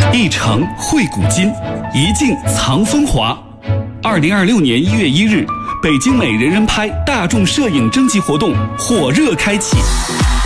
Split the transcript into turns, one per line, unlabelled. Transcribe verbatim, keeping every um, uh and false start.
一城绘古今，一镜藏风华。二零二六年一月一日，北京美人人拍大众摄影征集活动火热开启。